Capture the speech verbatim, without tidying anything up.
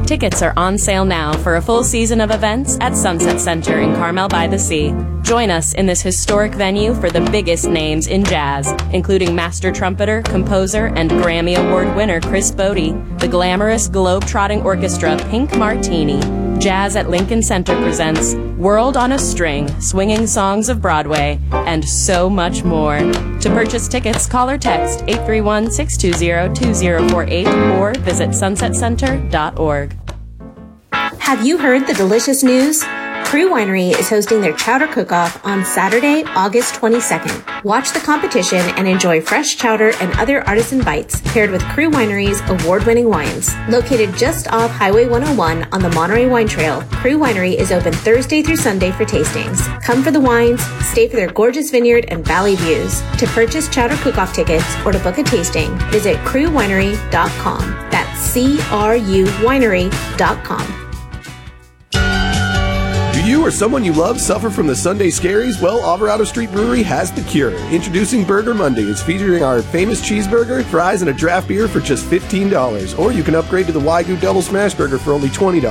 Tickets are on sale now for a full season of events at Sunset Center in Carmel by the Sea. Join us in this historic venue for the biggest names in jazz, including master trumpeter, composer, and Grammy Award winner Chris Bodie, the glamorous globe-trotting orchestra Pink Martini. Jazz at Lincoln Center presents World on a String, Swinging Songs of Broadway, and so much more. To purchase tickets, call or text eight three one, six two zero, two zero four eight or visit sunset center dot org. Have you heard the delicious news? Crew Winery is hosting their Chowder Cook-Off on Saturday, August twenty-second. Watch the competition and enjoy fresh chowder and other artisan bites paired with Crew Winery's award-winning wines. Located just off Highway one oh one on the Monterey Wine Trail, Crew Winery is open Thursday through Sunday for tastings. Come for the wines, stay for their gorgeous vineyard and valley views. To purchase Chowder Cook-Off tickets or to book a tasting, visit crew winery dot com. That's C R U winery dot com. Do you or someone you love suffer from the Sunday scaries? Well, Alvarado Street Brewery has the cure. Introducing Burger Mondays, featuring our famous cheeseburger, fries, and a draft beer for just fifteen dollars. Or you can upgrade to the Wagyu Double Smash Burger for only twenty dollars.